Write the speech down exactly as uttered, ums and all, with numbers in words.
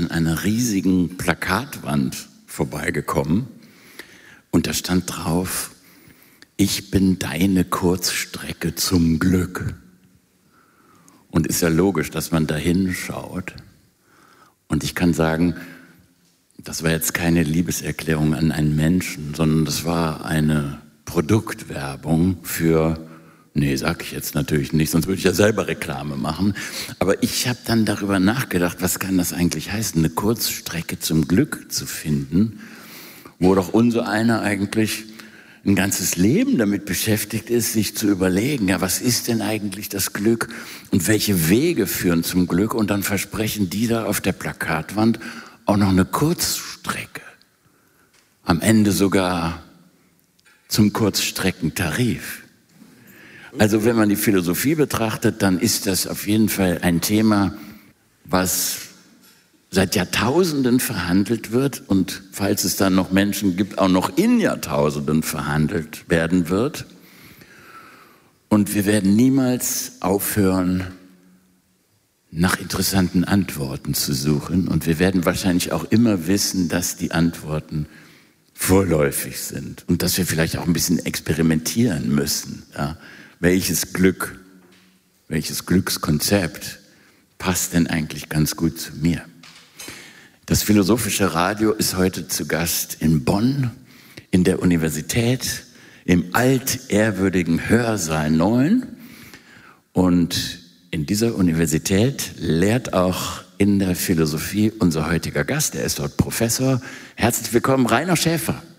an einer riesigen Plakatwand vorbeigekommen und da stand drauf: Ich bin deine Kurzstrecke zum Glück. Und ist ja logisch, dass man da hinschaut. Und ich kann sagen, das war jetzt keine Liebeserklärung an einen Menschen, sondern das war eine Produktwerbung für, nee, sag ich jetzt natürlich nicht, sonst würde ich ja selber Reklame machen. Aber ich habe dann darüber nachgedacht, was kann das eigentlich heißen, eine Kurzstrecke zum Glück zu finden, wo doch unser einer eigentlich ein ganzes Leben damit beschäftigt ist, sich zu überlegen, ja, was ist denn eigentlich das Glück und welche Wege führen zum Glück? Und dann versprechen die da auf der Plakatwand auch noch eine Kurzstrecke. Am Ende sogar zum Kurzstreckentarif. Also wenn man die Philosophie betrachtet, dann ist das auf jeden Fall ein Thema, was seit Jahrtausenden verhandelt wird und falls es dann noch Menschen gibt, auch noch in Jahrtausenden verhandelt werden wird. Und wir werden niemals aufhören, nach interessanten Antworten zu suchen. Und wir werden wahrscheinlich auch immer wissen, dass die Antworten vorläufig sind und dass wir vielleicht auch ein bisschen experimentieren müssen. Ja? Welches Glück, welches Glückskonzept passt denn eigentlich ganz gut zu mir? Das Philosophische Radio ist heute zu Gast in Bonn, in der Universität, im altehrwürdigen Hörsaal neun. Und in dieser Universität lehrt auch in der Philosophie unser heutiger Gast. Er ist dort Professor. Herzlich willkommen, Rainer Schäfer.